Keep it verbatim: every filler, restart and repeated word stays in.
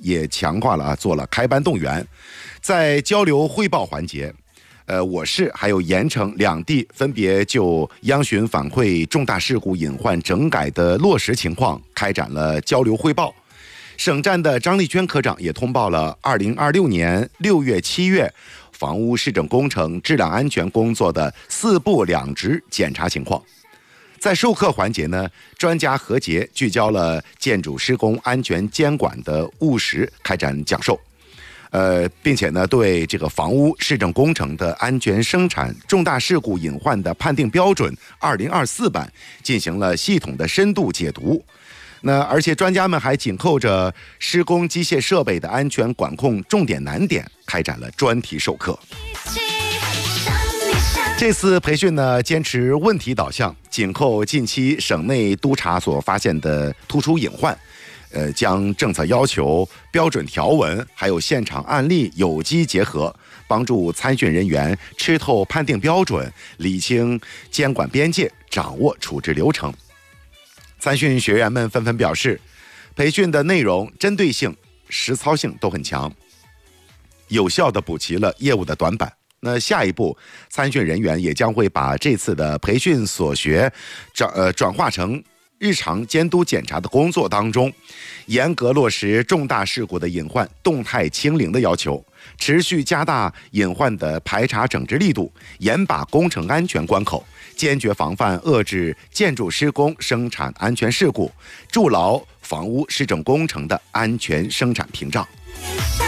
也强化了啊，做了开班动员。在交流汇报环节，呃，我市还有盐城两地分别就央巡反馈重大事故隐患整改的落实情况开展了交流汇报。省站的张丽娟科长也通报了二零二六年六月、七月房屋市政工程质量安全工作的四部两值检查情况。在授课环节呢，专家何杰聚焦了建筑施工安全监管的务实，开展讲授。呃，并且呢，对这个房屋市政工程的安全生产重大事故隐患的判定标准二零二四版进行了系统的深度解读。那而且专家们还紧扣着施工机械设备的安全管控重点难点，开展了专题授课。这次培训呢，坚持问题导向，紧扣近期省内督查所发现的突出隐患，呃，将政策要求、标准条文还有现场案例有机结合，帮助参训人员吃透判定标准，理清监管边界，掌握处置流程。参训学员们纷纷表示，培训的内容针对性、实操性都很强，有效地补齐了业务的短板。那下一步，参训人员也将会把这次的培训所学转呃转化成日常监督检查的工作当中，严格落实重大事故的隐患动态清零的要求，持续加大隐患的排查整治力度，严把工程安全关口，坚决防范遏制建筑施工生产安全事故，筑牢房屋市政工程的安全生产屏障。